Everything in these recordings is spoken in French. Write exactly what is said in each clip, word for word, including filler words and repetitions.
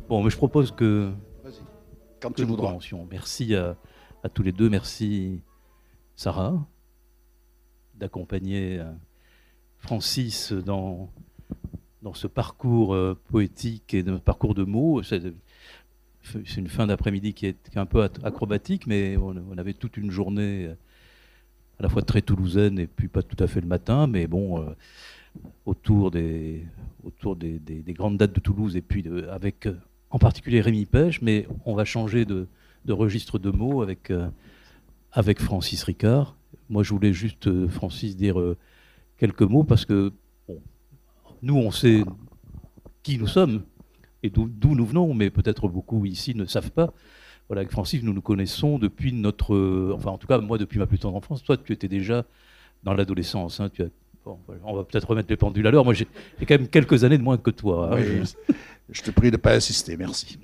Bon, mais je propose que, Vas-y, quand que tu nous voudras. commencions. Merci à, à tous les deux. Merci Sarah d'accompagner euh, Francis dans, dans ce parcours euh, poétique et de parcours de mots. C'est, c'est une fin d'après-midi qui est, qui est un peu acrobatique, mais on, on avait toute une journée à la fois très toulousaine et puis pas tout à fait le matin, mais bon, euh, autour, des, autour des, des, des grandes dates de Toulouse et puis de, avec euh, en particulier Rémi Pêche, mais on va changer de, de registre de mots avec, euh, avec Francis Ricard. Moi, je voulais juste, euh, Francis, dire euh, quelques mots parce que bon, nous, on sait qui nous sommes et d'où, d'où nous venons, mais peut-être beaucoup ici ne savent pas. Voilà, avec Francis, nous nous connaissons depuis notre... Euh, enfin, en tout cas, moi, depuis ma plus tendre enfance. Toi, tu étais déjà dans l'adolescence. Hein, tu as, bon, voilà, on va peut-être remettre les pendules à l'heure. Moi, j'ai, j'ai quand même quelques années de moins que toi. Hein, Oui, je... je te prie de ne pas insister, merci.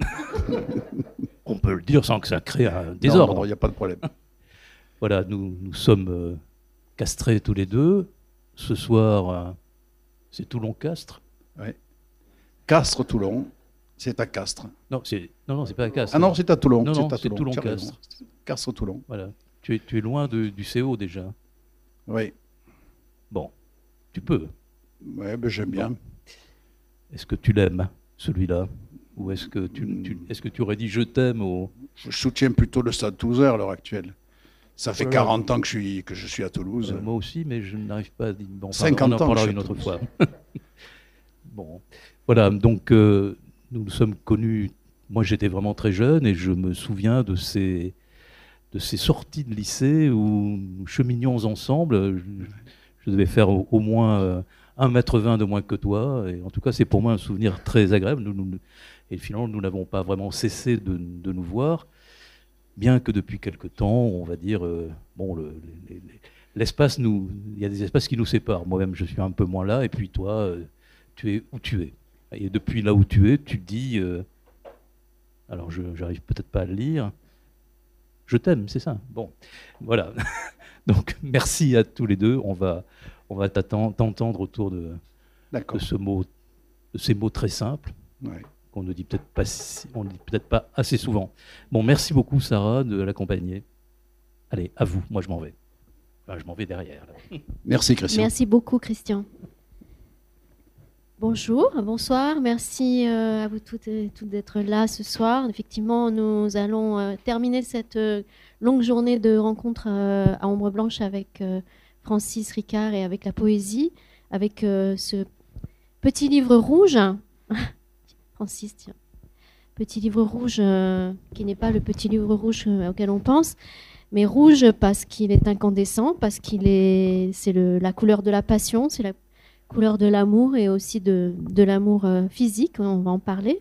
On peut le dire sans que ça crée un désordre. Non, il n'y a pas de problème. Voilà, nous, nous sommes euh, castrés tous les deux. Ce soir, euh, c'est Toulon-Castres. Oui. Castres-Toulon, c'est à Castres. Non, c'est, non, non, c'est pas à Castres. Ah non, c'est à Toulon. Non, c'est non, à c'est Toulon. Toulon-Castres. Castres-Toulon. Voilà. Tu es, tu es loin de, du C O déjà. Oui. Bon, tu peux. Oui, ben j'aime bien. Bon. Est-ce que tu l'aimes, celui-là? Ou est-ce que tu, tu, est-ce que tu aurais dit je t'aime au... Je soutiens plutôt le Stade Toulousain à l'heure actuelle. Ça fait Voilà. quarante ans que je suis, que je suis à Toulouse. Euh, moi aussi, mais je n'arrive pas à dire... Bon, enfin, cinquante on en ans parlera que une je suis autre à fois. Bon, voilà, donc euh, nous nous sommes connus... Moi, j'étais vraiment très jeune et je me souviens de ces, de ces sorties de lycée où nous cheminions ensemble. Je, je devais faire au, au moins euh, un mètre vingt de moins que toi. Et en tout cas, c'est pour moi un souvenir très agréable. Nous, nous, et finalement, nous n'avons pas vraiment cessé de, de nous voir, bien que depuis quelque temps, on va dire, euh, bon, le, les, les, l'espace nous, il y a des espaces qui nous séparent. Moi-même, je suis un peu moins là, et puis toi, euh, tu es où tu es. Et depuis là où tu es, tu dis, euh, alors je j'arrive peut-être pas à le lire, je t'aime, c'est ça. Bon, voilà. Donc merci à tous les deux. On va, on va t'entendre autour de, de ce mot, de ces mots très simples. Ouais. Qu'on ne dit peut-être pas, on ne dit peut-être pas assez souvent. Bon, merci beaucoup Sarah de l'accompagner. Allez, à vous. Moi, je m'en vais. Enfin, je m'en vais derrière. Là. Merci Christian. Merci beaucoup Christian. Bonjour, bonsoir. Merci euh, à vous toutes et toutes d'être là ce soir. Effectivement, nous allons euh, terminer cette euh, longue journée de rencontres euh, à Ombre Blanche avec euh, Francis Ricard et avec la poésie, avec euh, ce petit livre rouge. Francis, tiens. Petit livre rouge euh, qui n'est pas le petit livre rouge euh, auquel on pense, mais rouge parce qu'il est incandescent, parce qu'il est, c'est le, la couleur de la passion, c'est la couleur de l'amour et aussi de, de l'amour euh, physique, on va en parler.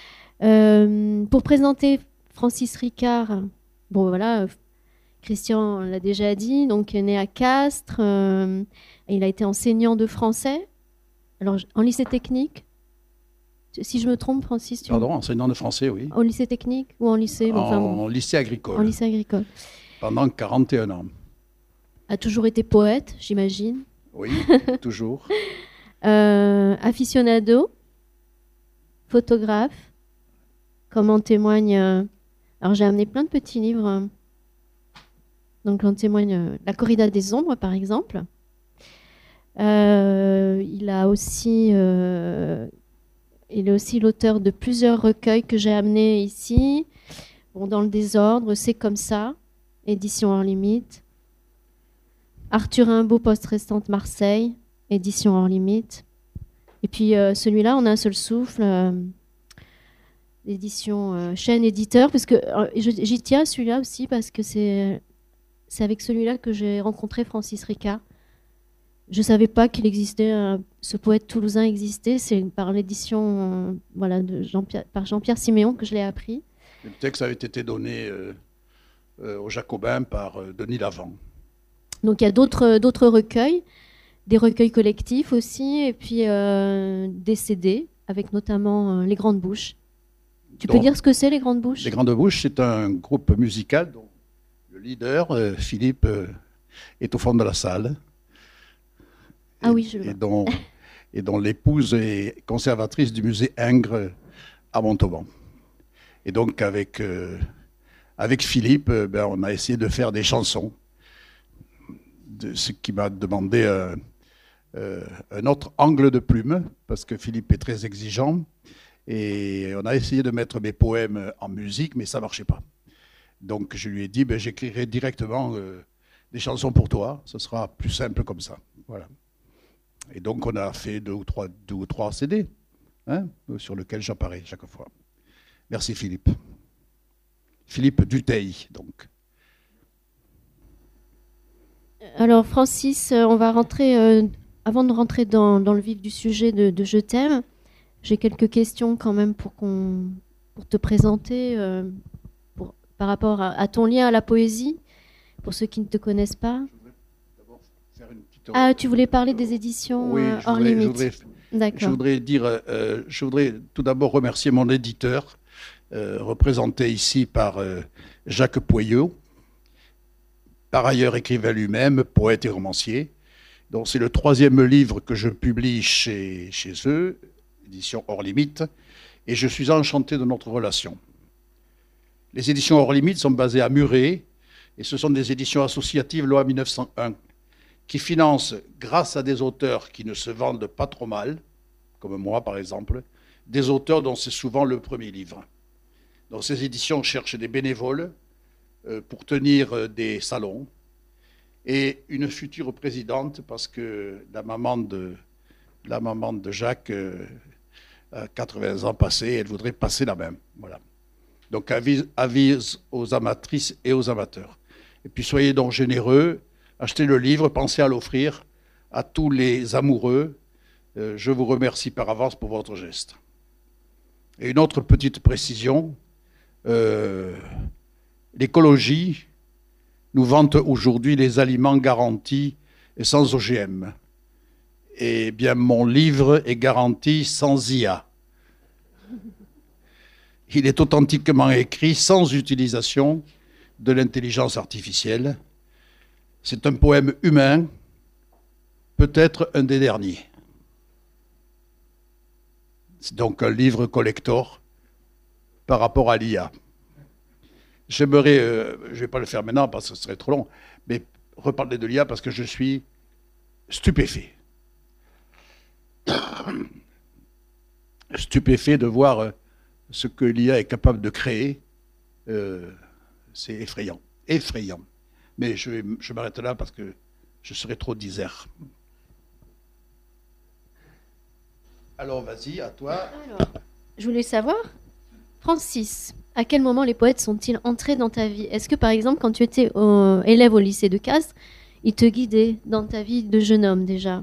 Euh, pour présenter Francis Ricard, bon voilà, Christian l'a déjà dit, donc né à Castres, euh, il a été enseignant de français, alors en lycée technique. Si je me trompe, Francis, tu... Pardon, enseignant de français, oui. Au lycée technique ou en lycée bon, En enfin, bon. lycée agricole. En lycée agricole. Pendant quarante et un ans. A toujours été poète, j'imagine. Oui, toujours. euh, aficionado, photographe, comme en témoigne... Euh... Alors j'ai amené plein de petits livres. Euh... Donc en témoigne euh, La corrida des ombres, par exemple. Euh, il a aussi... Euh... Il est aussi l'auteur de plusieurs recueils que j'ai amenés ici. Bon, dans le désordre, C'est comme ça, édition hors limite. Arthur Rimbaud, poste restante Marseille, édition hors limite. Et puis euh, celui-là, On a un seul souffle, euh, édition euh, chaîne éditeur, parce que euh, j'y tiens celui-là aussi parce que c'est c'est avec celui-là que j'ai rencontré Francis Ricard. Je ne savais pas qu'il existait, un, ce poète toulousain existait. C'est par l'édition euh, voilà, de Jean-Pierre, par Jean-Pierre Siméon que je l'ai appris. Le texte avait été donné euh, euh, aux Jacobins par euh, Denis Lavant. Donc il y a d'autres, d'autres recueils, des recueils collectifs aussi, et puis euh, des C D, avec notamment euh, Les Grandes Bouches. Tu Donc, peux dire ce que c'est, Les Grandes Bouches ? Les Grandes Bouches, c'est un groupe musical dont le leader, euh, Philippe, euh, est au fond de la salle. Ah oui, je le et vois. Dont, et dont l'épouse est conservatrice du musée Ingres à Montauban. Et donc, avec, euh, avec Philippe, euh, ben, on a essayé de faire des chansons. De, ce qui m'a demandé euh, euh, un autre angle de plume, parce que Philippe est très exigeant. Et on a essayé de mettre mes poèmes en musique, mais ça ne marchait pas. Donc, je lui ai dit, ben, j'écrirai directement euh, des chansons pour toi. Ce sera plus simple comme ça. Voilà. Et donc, on a fait deux ou trois, deux ou trois C D, hein, sur lesquels j'apparais chaque fois. Merci, Philippe. Philippe Dutheil, donc. Alors, Francis, on va rentrer, euh, avant de rentrer dans, dans le vif du sujet de, de Je t'aime, j'ai quelques questions quand même pour, qu'on, pour te présenter, euh, pour, par rapport à, à ton lien à la poésie, pour ceux qui ne te connaissent pas. Ah, tu voulais parler des éditions oui, euh, je hors voudrais, limite. Je voudrais, D'accord. Je voudrais dire, euh, je voudrais tout d'abord remercier mon éditeur, euh, représenté ici par euh, Jacques Poyot, par ailleurs écrivain lui-même, poète et romancier. Donc c'est le troisième livre que je publie chez, chez eux, édition Hors Limite, et je suis enchanté de notre relation. Les éditions Hors Limite sont basées à Muret, et ce sont des éditions associatives loi mille neuf cent un, qui financent, grâce à des auteurs qui ne se vendent pas trop mal, comme moi par exemple, des auteurs dont c'est souvent le premier livre. Donc ces éditions cherchent des bénévoles euh, pour tenir euh, des salons, et une future présidente, parce que la maman de, la maman de Jacques euh, a quatre-vingts ans passés, elle voudrait passer la même. Voilà. Donc avise, avise aux amatrices et aux amateurs. Et puis soyez donc généreux, achetez le livre, pensez à l'offrir à tous les amoureux. Euh, je vous remercie par avance pour votre geste. Et une autre petite précision, euh, l'écologie nous vante aujourd'hui les aliments garantis et sans O G M. Eh bien, mon livre est garanti sans I A. Il est authentiquement écrit sans utilisation de l'intelligence artificielle. C'est un poème humain, peut-être un des derniers. C'est donc un livre collector par rapport à l'I A. J'aimerais, euh, je ne vais pas le faire maintenant parce que ce serait trop long, mais reparler de l'I A parce que je suis stupéfait. Stupéfait de voir euh, ce que l'I A est capable de créer. Euh, c'est effrayant, effrayant. Mais je, je m'arrête là parce que je serais trop disert. Alors, vas-y, à toi. Alors, je voulais savoir, Francis, à quel moment les poètes sont-ils entrés dans ta vie? Est-ce que, par exemple, quand tu étais euh, élève au lycée de Castres, ils te guidaient dans ta vie de jeune homme déjà?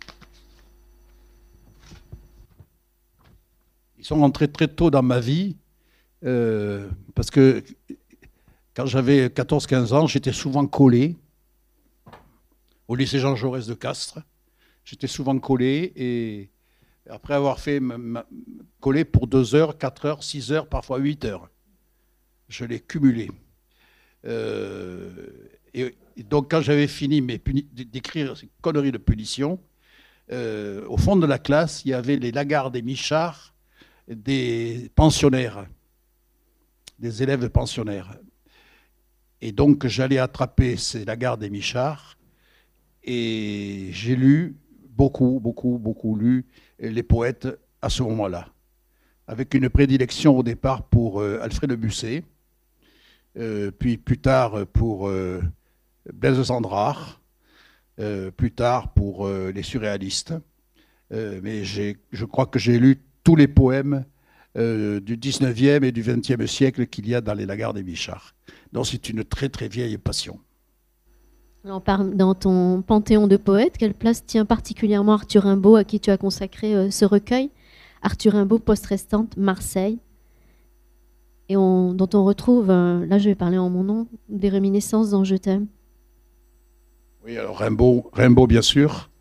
Ils sont entrés très tôt dans ma vie, euh, parce que quand j'avais quatorze quinze ans, j'étais souvent collé au lycée Jean Jaurès de Castres. J'étais souvent collé, et après avoir fait collé pour deux heures, quatre heures, six heures, parfois huit heures, je l'ai cumulé. Euh, et, et donc quand j'avais fini mes puni- d'écrire ces conneries de punition, euh, au fond de la classe, il y avait les Lagarde et Michard, des pensionnaires, des élèves pensionnaires. Et donc j'allais attraper ces Lagarde et Michard, et j'ai lu beaucoup, beaucoup, beaucoup lu les poètes à ce moment-là, avec une prédilection au départ pour euh, Alfred de Musset, euh, puis plus tard pour euh, Blaise Cendrars, euh, plus tard pour euh, les surréalistes. Euh, mais j'ai, je crois que j'ai lu tous les poèmes euh, du dix-neuvième et du vingtième siècle qu'il y a dans les Lagarde et Michard. Donc c'est une très très vieille passion. Alors, dans ton panthéon de poètes, quelle place tient particulièrement Arthur Rimbaud, à qui tu as consacré euh, ce recueil, Arthur Rimbaud, Poste restante, Marseille, et on, dont on retrouve, euh, là je vais parler en mon nom, des réminiscences dans Je t'aime. Oui, alors Rimbaud, Rimbaud bien sûr.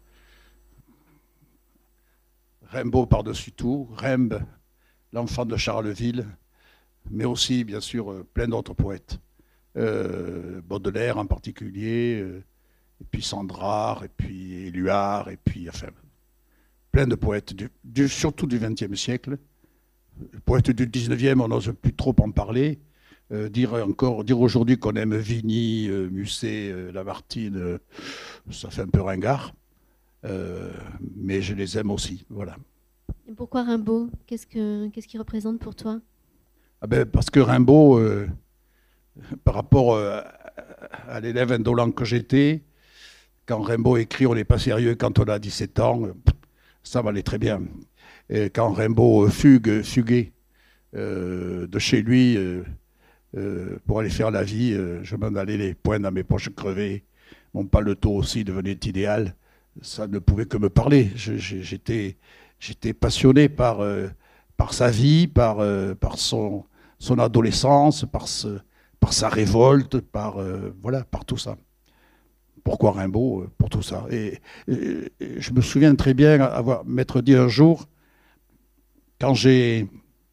Rimbaud par-dessus tout, Rimbe, l'enfant de Charleville, mais aussi bien sûr euh, plein d'autres poètes. Euh, Baudelaire en particulier, euh, et puis Cendrars, et puis Éluard, et puis enfin, plein de poètes, du, du, surtout du vingtième siècle, le poète du dix-neuvième, on n'ose plus trop en parler. Euh, dire encore, dire aujourd'hui qu'on aime Vigny, euh, Musset, euh, Lamartine, euh, ça fait un peu ringard. Euh, mais je les aime aussi, voilà. Et pourquoi Rimbaud? Qu'est-ce que, qu'est-ce qu'il représente pour toi? Ah ben, parce que Rimbaud, euh, par rapport euh, à l'élève indolent que j'étais, quand Rimbaud écrit « On n'est pas sérieux quand on a dix-sept ans », ça m'allait très bien. Et quand Rimbaud fugue, fuguait euh, de chez lui euh, euh, pour aller faire la vie, euh, je m'en allais les poings dans mes poches crevées, mon paletot aussi devenait idéal. Ça ne pouvait que me parler. Je, j'étais, j'étais passionné par, euh, par sa vie, par, euh, par son, son adolescence, par, ce, par sa révolte, par, euh, voilà, par tout ça. Pourquoi Rimbaud? Pour tout ça. Et, et, et je me souviens très bien avoir m'être dit un jour, quand j'ai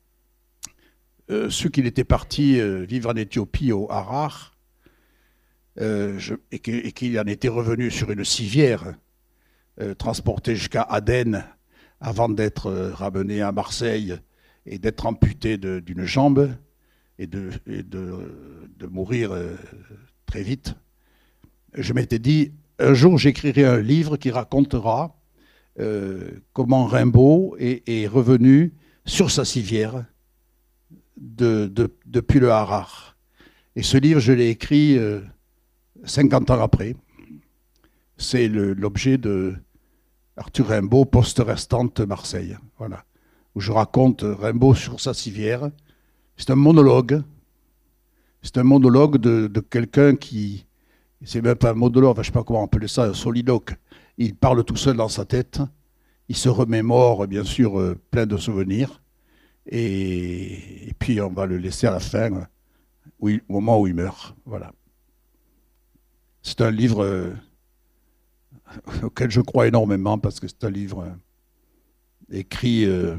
euh, su qu'il était parti euh, vivre en Éthiopie, au Harar, euh, je, et qu'il en était revenu sur une civière, Euh, transporté jusqu'à Aden avant d'être euh, ramené à Marseille et d'être amputé de, d'une jambe et de, et de, de mourir euh, très vite. Je m'étais dit, un jour j'écrirai un livre qui racontera euh, comment Rimbaud est, est revenu sur sa civière de, de, depuis le Harar. Et ce livre, je l'ai écrit euh, cinquante ans après. C'est le, l'objet de Arthur Rimbaud, poste restante Marseille. Voilà. Où je raconte Rimbaud sur sa civière. C'est un monologue. C'est un monologue de, de quelqu'un qui. C'est même pas un monologue, je ne sais pas comment on appelle ça, un soliloque. Il parle tout seul dans sa tête. Il se remémore, bien sûr, euh, plein de souvenirs. Et, et puis, on va le laisser à la fin, où il, au moment où il meurt. Voilà. C'est un livre. Euh, auquel je crois énormément parce que c'est un livre euh, écrit euh,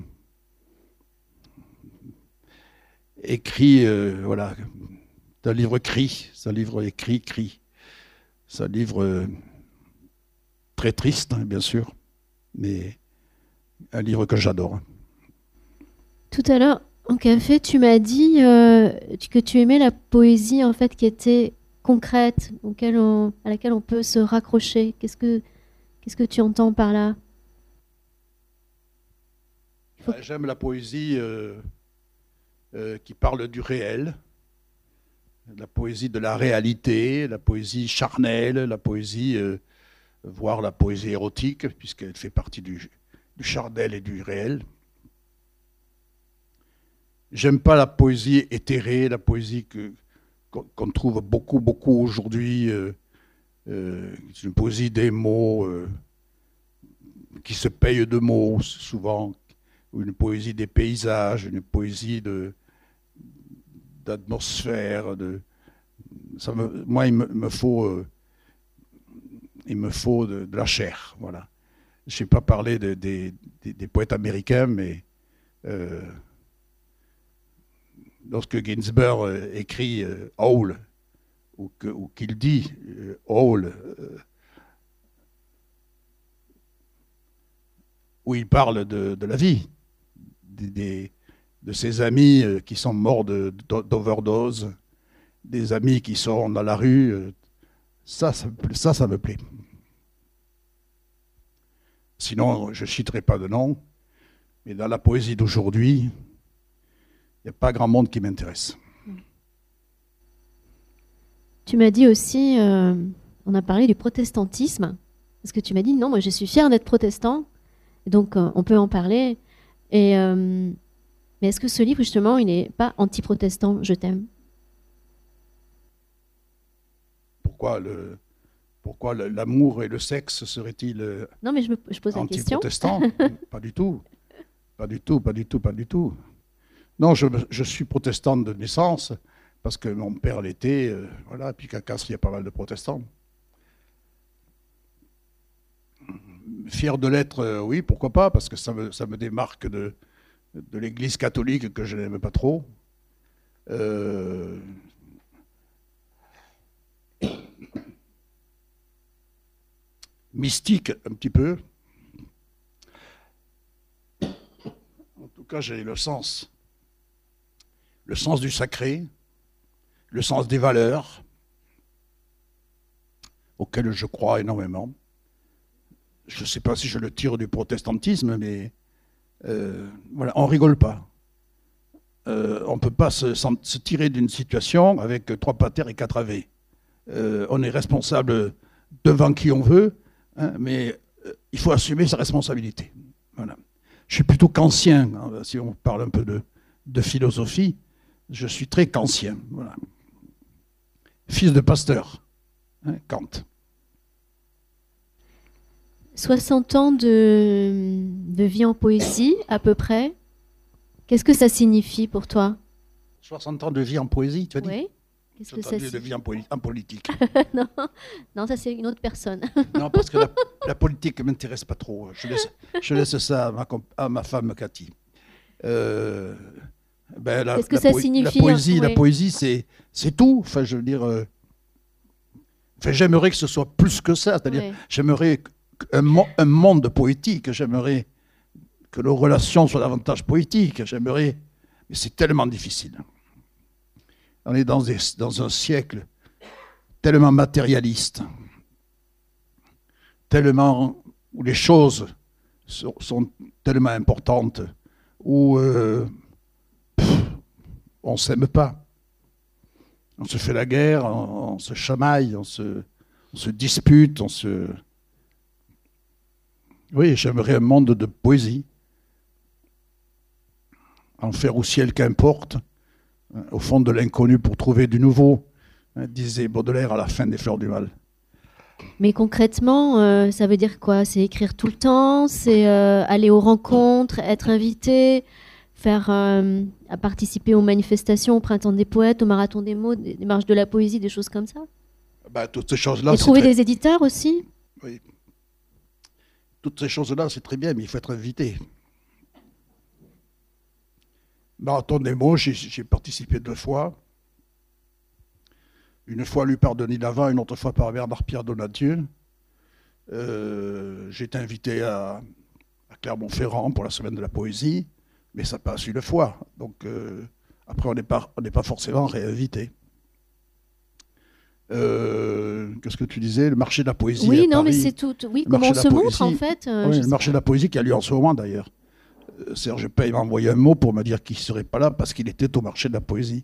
écrit euh, voilà, c'est un livre cri, c'est un livre écrit cri, c'est un livre euh, très triste hein, bien sûr, mais un livre que j'adore. Tout à l'heure en café, tu m'as dit euh, que tu aimais la poésie en fait qui était concrète, auquel on, à laquelle on peut se raccrocher. Qu'est-ce que, qu'est-ce que tu entends par là? Faut... J'aime la poésie euh, euh, qui parle du réel, la poésie de la réalité, la poésie charnelle, la poésie, euh, voire la poésie érotique, puisqu'elle fait partie du, du charnel et du réel. J'aime pas la poésie éthérée, la poésie que qu'on trouve beaucoup, beaucoup aujourd'hui, euh, euh, une poésie des mots, euh, qui se paye de mots souvent, ou une poésie des paysages, une poésie de, d'atmosphère. De, ça me, moi, il me, me faut, euh, il me faut de, de la chair, voilà. Je n'ai pas parlé de, de, de, des poètes américains, mais euh, lorsque Ginsberg euh, écrit euh, Howl, ou, que, ou qu'il dit euh, Howl, euh, où il parle de, de la vie, des, des, de ses amis euh, qui sont morts de, de, d'overdose, des amis qui sont dans la rue, euh, ça, ça, ça, ça me plaît. Sinon, je ne citerai pas de nom, mais dans la poésie d'aujourd'hui, il n'y a pas grand monde qui m'intéresse. Tu m'as dit aussi, euh, on a parlé du protestantisme, parce que tu m'as dit, non, moi je suis fière d'être protestant, donc euh, on peut en parler. Et, euh, mais est-ce que ce livre, justement, il n'est pas anti-protestant, Je t'aime? Pourquoi, le, pourquoi le, l'amour et le sexe seraient-ils non, mais je, me, je pose la question. Anti-protestants? Pas du tout. Pas du tout, pas du tout, pas du tout. Non, je, je suis protestant de naissance, parce que mon père l'était, euh, voilà, et puis qu'à Castres, il y a pas mal de protestants. Fier de l'être, euh, oui, pourquoi pas, parce que ça me, ça me démarque de, de l'Église catholique que je n'aime pas trop. Euh, mystique, un petit peu. En tout cas, j'ai le sens le sens du sacré, le sens des valeurs, auxquelles je crois énormément. Je ne sais pas si je le tire du protestantisme, mais euh, voilà, on ne rigole pas. Euh, on ne peut pas se, se tirer d'une situation avec trois patères et quatre A V. Euh, on est responsable devant qui on veut, hein, mais euh, il faut assumer sa responsabilité. Voilà. Je suis plutôt kantien, hein, si on parle un peu de, de philosophie, je suis très kantien. Voilà. Fils de pasteur, hein, Kant. soixante ans de, de vie en poésie, à peu près. Qu'est-ce que ça signifie pour toi? soixante ans de vie en poésie, tu as dit? Oui. Qu'est-ce que ça signifie de vie en, poli- en politique. non, non, ça c'est une autre personne. Non, parce que la, la politique ne m'intéresse pas trop. Je laisse, je laisse ça à ma, à ma femme Cathy. Euh, ben, la, Qu'est-ce que la ça po- signifie? La poésie, hein, la ouais. poésie c'est, c'est tout. Enfin, je veux dire, euh, enfin, j'aimerais que ce soit plus que ça. C'est-à-dire, Ouais. j'aimerais un, mo- un monde poétique. J'aimerais que nos relations soient davantage poétiques. J'aimerais, mais c'est tellement difficile. On est dans, des, dans un siècle tellement matérialiste, tellement où les choses sont, sont tellement importantes, où euh, pff, on ne s'aime pas. On se fait la guerre, on, on se chamaille, on se, on se dispute, on se... Oui, j'aimerais un monde de poésie. Enfer ou ciel, qu'importe, au fond de l'inconnu pour trouver du nouveau, hein, disait Baudelaire à la fin des Fleurs du Mal. Mais concrètement, euh, ça veut dire quoi? C'est écrire tout le temps, c'est euh, aller aux rencontres, être invité, faire euh, à participer aux manifestations, au Printemps des Poètes, au Marathon des Mots, des, des marches de la poésie, des choses comme ça. Ben, toutes ces choses-là, Et c'est trouver très... des éditeurs aussi. Oui. Toutes ces choses-là, c'est très bien, mais il faut être invité. Marathon des Mots, j'ai, j'ai participé deux fois. Une fois lu par Denis Lavant, une autre fois par Bernard-Pierre Donadieu. Euh, j'ai été invité à, à Clermont-Ferrand pour la semaine de la poésie, mais ça passe une fois. Donc euh, après, on n'est pas, on n'est pas forcément réinvité. Euh, qu'est-ce que tu disais? Le marché de la poésie. Oui, à non, Paris. mais c'est tout. Oui, Le comment on marché de se la montre en poésie. fait. euh, Oui, je le sais marché de pas. la poésie qui a lieu en ce moment d'ailleurs. Euh, Serge Pay m'a envoyé un mot pour me dire qu'il ne serait pas là parce qu'il était au marché de la poésie.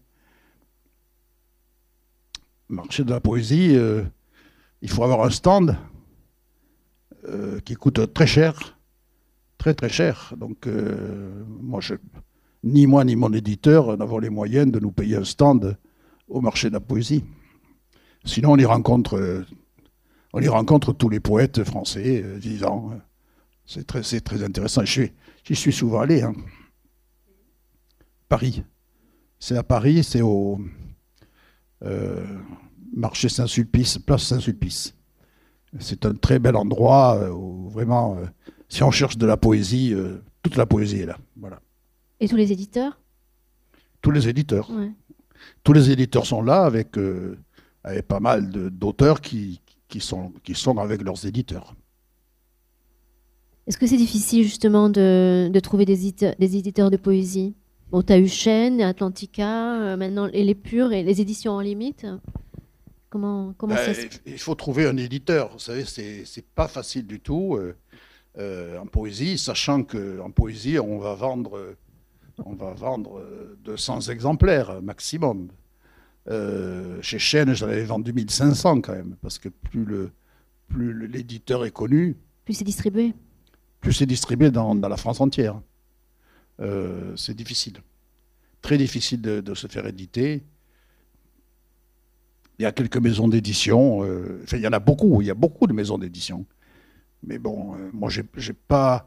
Marché de la poésie, euh, il faut avoir un stand euh, qui coûte très cher, très très cher. Donc euh, moi, je, ni moi ni mon éditeur n'avons les moyens de nous payer un stand au marché de la poésie. Sinon, on y rencontre, euh, on y rencontre tous les poètes français euh, vivants. C'est très, c'est très intéressant. Je suis, j'y suis souvent allé. Hein. Paris. C'est à Paris, c'est au euh, marché Saint-Sulpice, place Saint-Sulpice. C'est un très bel endroit euh, où vraiment, euh, si on cherche de la poésie, euh, toute la poésie est là. Voilà. Et tous les éditeurs? Tous les éditeurs. Ouais. Tous les éditeurs sont là avec, euh, avec pas mal de, d'auteurs qui, qui, sont, qui sont avec leurs éditeurs. Est-ce que c'est difficile justement de, de trouver des éditeurs, des éditeurs de poésie? Bon, tu as eu Chêne, Atlantica, euh, maintenant et les Purs et les éditions en limite. Comment, comment Ben, ça se... il faut trouver un éditeur. Vous savez, c'est, c'est pas facile du tout euh, euh, en poésie, sachant qu'en poésie, on va vendre, on va vendre deux cents exemplaires maximum. Euh, chez Chêne, j'en avais vendu mille cinq cents quand même, parce que plus, le, plus le, l'éditeur est connu, Plus c'est distribué. plus c'est distribué dans, dans la France entière. Euh, c'est difficile. Très difficile de, de se faire éditer. Il y a quelques maisons d'édition. Euh, enfin, il y en a beaucoup. Il y a beaucoup de maisons d'édition. Mais bon, euh, moi, j'ai, j'ai pas...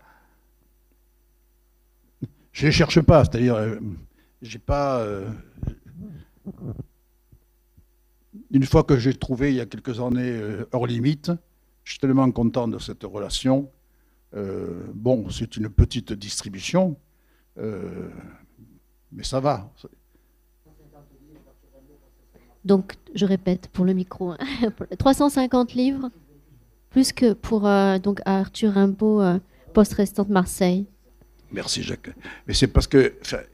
Je les cherche pas. C'est-à-dire, euh, j'ai pas... Euh, une fois que j'ai trouvé, il y a quelques années, euh, Hors Limite, je suis tellement content de cette relation. Euh, bon, c'est une petite distribution, euh, mais ça va. Donc, je répète pour le micro, hein, trois cent cinquante livres, plus que pour euh, donc Arthur Rimbaud, euh, Poste restante Marseille. Merci Jacques. Mais c'est parce que enfin,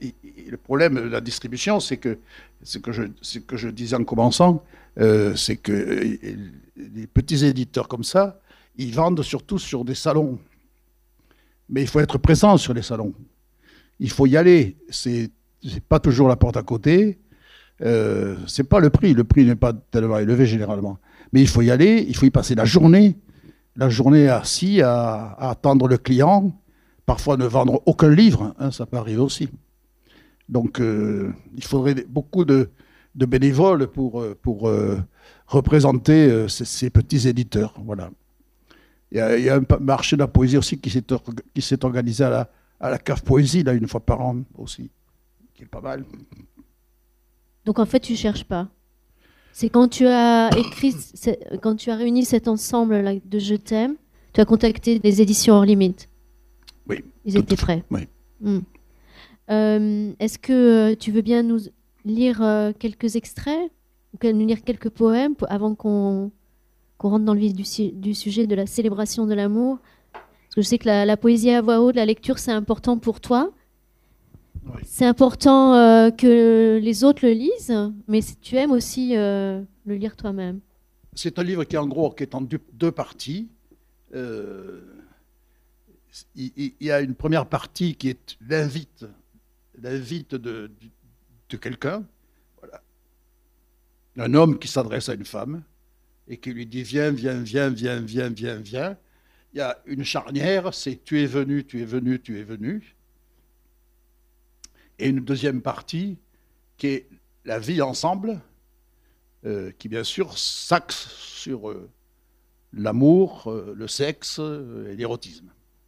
le problème de la distribution, c'est que, ce que, je, ce que je disais en commençant, euh, c'est que euh, les petits éditeurs comme ça, ils vendent surtout sur des salons. Mais il faut être présent sur les salons. Il faut y aller. C'est, c'est pas toujours la porte à côté. Euh, c'est pas le prix. Le prix n'est pas tellement élevé généralement. Mais il faut y aller. Il faut y passer la journée. La journée assis à, à attendre le client. Parfois ne vendre aucun livre. Hein, ça peut arriver aussi. Donc euh, il faudrait beaucoup de, de bénévoles pour, pour euh, représenter euh, ces, ces petits éditeurs. Voilà. Il y, a, il y a un marché de la poésie aussi qui s'est, qui s'est organisé à la, à la cave poésie, là, une fois par an aussi, qui est pas mal. Donc en fait, tu ne cherches pas. C'est quand tu as écrit, quand tu as réuni cet ensemble-là de Je t'aime, tu as contacté les éditions Hors Limite. Oui. Ils étaient prêts. Oui. Mmh. Euh, est-ce que tu veux bien nous lire euh, quelques extraits ou nous lire quelques poèmes pour, avant qu'on... qu'on rentre dans le vif du, du sujet de la célébration de l'amour? Parce que je sais que la, la poésie à voix haute, la lecture, c'est important pour toi. Oui. C'est important euh, que les autres le lisent, mais tu aimes aussi euh, le lire toi-même. C'est un livre qui, en gros, qui est en deux parties. Euh, il, il y a une première partie qui est l'invite, l'invite de, de, de quelqu'un. Voilà. Un homme qui s'adresse à une femme et qui lui dit « viens, viens, viens, viens, viens, viens, viens ». Il y a une charnière, c'est « tu es venu, tu es venu, tu es venu ». Et une deuxième partie qui est la vie ensemble, euh, qui bien sûr s'axe sur euh, l'amour, euh, le sexe euh, et l'érotisme.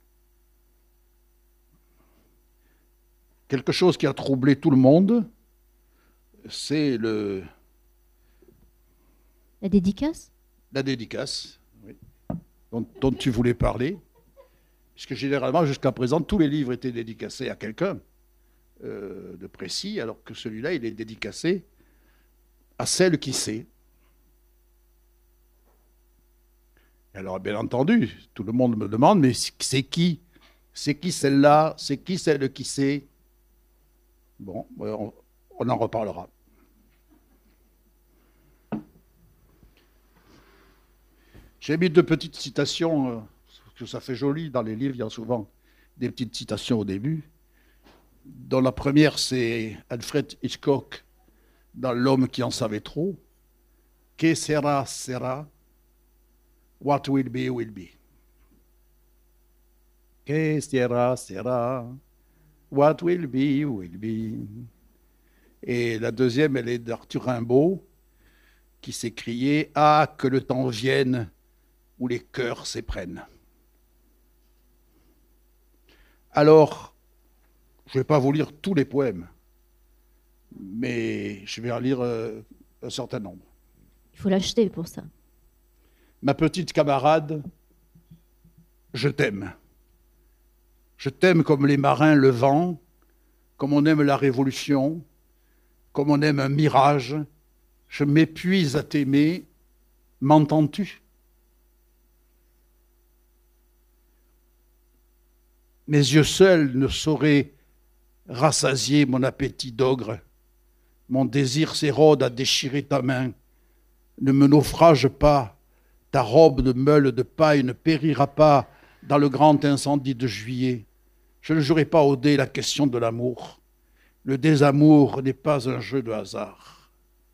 Quelque chose qui a troublé tout le monde, c'est le... La dédicace ? La dédicace, oui, dont, dont tu voulais parler, puisque généralement, jusqu'à présent, tous les livres étaient dédicacés à quelqu'un euh, de précis, alors que celui-là, il est dédicacé à celle qui sait. Alors, bien entendu, tout le monde me demande, mais c'est qui ? C'est qui celle-là ? C'est qui celle qui sait ? Bon, on, on en reparlera. J'ai mis deux petites citations, euh, parce que ça fait joli dans les livres, il y a souvent des petites citations au début. Dans la première, c'est Alfred Hitchcock, dans L'homme qui en savait trop. Que sera, sera. What will be, will be. Que sera, sera. What will be, will be. Et la deuxième, elle est d'Arthur Rimbaud, qui s'écriait « Ah, que le temps vienne où les cœurs s'éprennent ». Alors, je ne vais pas vous lire tous les poèmes, mais je vais en lire euh, un certain nombre. Il faut l'acheter pour ça. Ma petite camarade, je t'aime. Je t'aime comme les marins le vent, comme on aime la révolution, comme on aime un mirage. Je m'épuise à t'aimer, m'entends-tu ? Mes yeux seuls ne sauraient rassasier mon appétit d'ogre. Mon désir s'érode à déchirer ta main. Ne me naufrage pas, ta robe de meule de paille ne périra pas dans le grand incendie de juillet. Je ne jouerai pas au dé la question de l'amour. Le désamour n'est pas un jeu de hasard.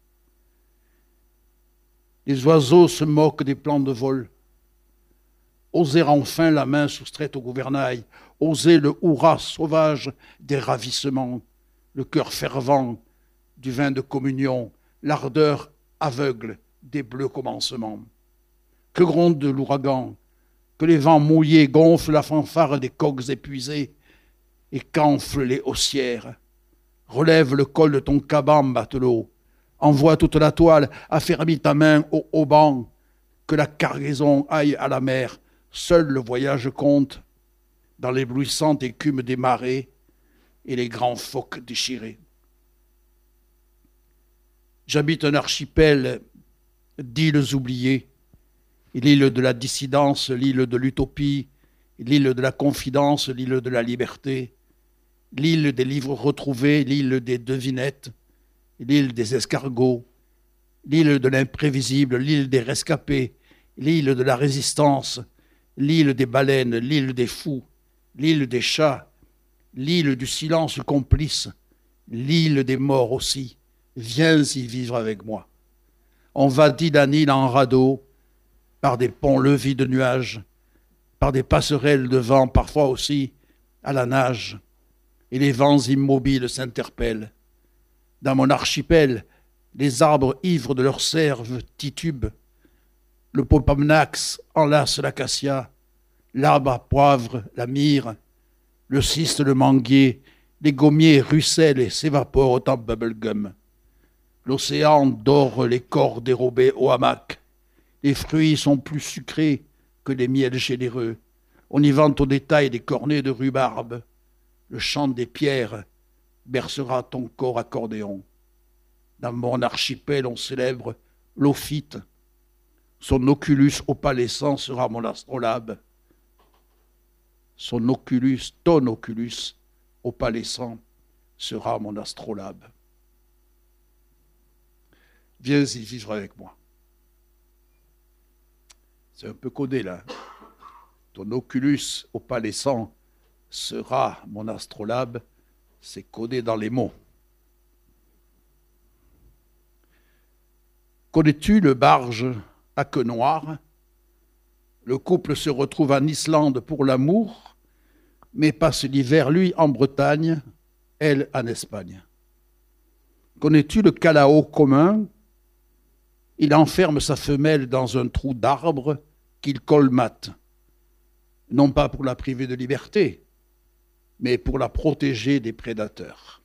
Les oiseaux se moquent des plans de vol. Oser enfin la main soustraite au gouvernail, oser le hurrah sauvage des ravissements, le cœur fervent du vin de communion, l'ardeur aveugle des bleus commencements. Que gronde l'ouragan, que les vents mouillés gonflent la fanfare des coqs épuisés et qu'enflent les haussières. Relève le col de ton caban, matelot, envoie toute la toile, affermis ta main au haubans, que la cargaison aille à la mer. Seul le voyage compte dans l'éblouissante écume des marées et les grands phoques déchirés. J'habite un archipel d'îles oubliées, l'île de la dissidence, l'île de l'utopie, l'île de la confidence, l'île de la liberté. l'île des livres retrouvés, l'île des devinettes, l'île des escargots, l'île de l'imprévisible, l'île des rescapés, l'île de la résistance, l'île des baleines, l'île des fous, l'île des chats, l'île du silence complice, l'île des morts aussi. Viens y vivre avec moi. On va d'île en île en radeau, par des ponts levis de nuages, par des passerelles de vent, parfois aussi à la nage, et les vents immobiles s'interpellent. Dans mon archipel, les arbres ivres de leur sève titubent. Le popamnax enlace l'acacia, l'arbre à poivre, la myrrhe, le cyste, le manguier, les gommiers ruissellent et s'évaporent en bubblegum. L'océan dore les corps dérobés au hamac. Les fruits sont plus sucrés que les miels généreux. On y vante au détail des cornets de rhubarbe. Le chant des pierres bercera ton corps accordéon. Dans mon archipel, on célèbre l'ophyte. Son oculus opalescent sera mon astrolabe. Son oculus, ton oculus opalescent sera mon astrolabe. Viens y vivre avec moi. C'est un peu codé là. Ton oculus opalescent sera mon astrolabe. C'est codé dans les mots. Connais-tu le barge à queue noire? Le couple se retrouve en Islande pour l'amour, mais passe l'hiver, lui, en Bretagne, elle, en Espagne. Connais-tu le calao commun? Il enferme sa femelle dans un trou d'arbre qu'il colmate, non pas pour la priver de liberté, mais pour la protéger des prédateurs.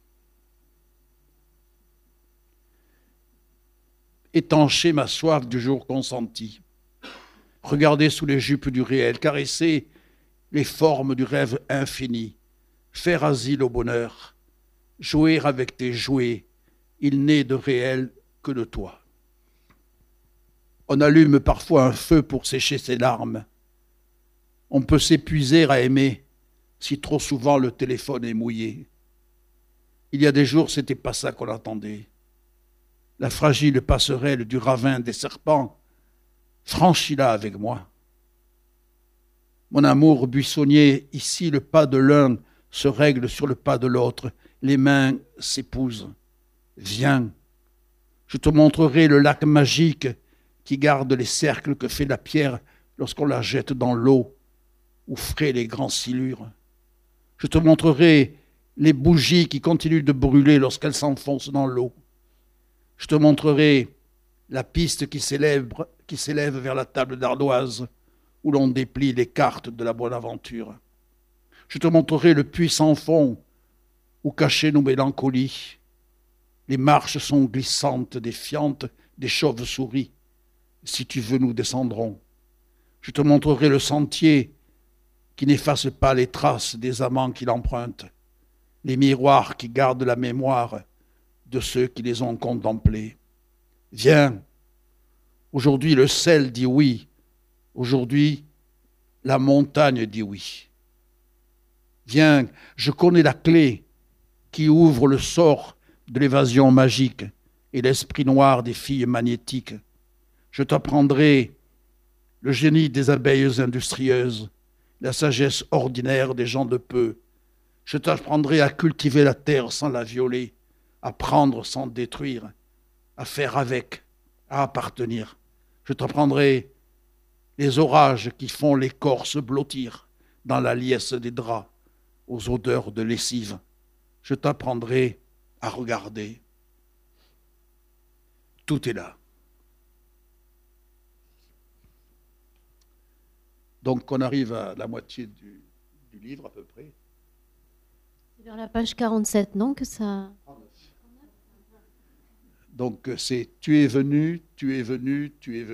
Étancher ma soif du jour consenti, regarder sous les jupes du réel, caresser les formes du rêve infini, faire asile au bonheur, jouer avec tes jouets, il n'est de réel que de toi. On allume parfois un feu pour sécher ses larmes. On peut s'épuiser à aimer si trop souvent le téléphone est mouillé. Il y a des jours, c'était pas ça qu'on attendait. La fragile passerelle du ravin des serpents, franchis-la avec moi. Mon amour buissonnier, ici le pas de l'un se règle sur le pas de l'autre, les mains s'épousent. Viens, je te montrerai le lac magique qui garde les cercles que fait la pierre lorsqu'on la jette dans l'eau, où frais les grands silures. Je te montrerai les bougies qui continuent de brûler lorsqu'elles s'enfoncent dans l'eau. Je te montrerai la piste qui s'élève, qui s'élève vers la table d'ardoise, où l'on déplie les cartes de la bonne aventure. Je te montrerai le puits sans fond, où cachées nos mélancolies. Les marches sont glissantes, défiantes, des chauves-souris. Si tu veux, nous descendrons. Je te montrerai le sentier qui n'efface pas les traces des amants qui l'empruntent, les miroirs qui gardent la mémoire de ceux qui les ont contemplés. Viens, aujourd'hui le sel dit oui, aujourd'hui la montagne dit oui. Viens, je connais la clé qui ouvre le sort de l'évasion magique et l'esprit noir des filles magnétiques. Je t'apprendrai le génie des abeilles industrieuses, la sagesse ordinaire des gens de peu. Je t'apprendrai à cultiver la terre sans la violer, à prendre sans détruire, à faire avec, à appartenir. Je t'apprendrai les orages qui font l'écorce blottir dans la liesse des draps, aux odeurs de lessive. Je t'apprendrai à regarder. Tout est là. Donc on arrive à la moitié du, du livre à peu près. C'est vers la page quarante-sept, non, que ça... Donc c'est « tu es venu, tu es venu, tu es venu ».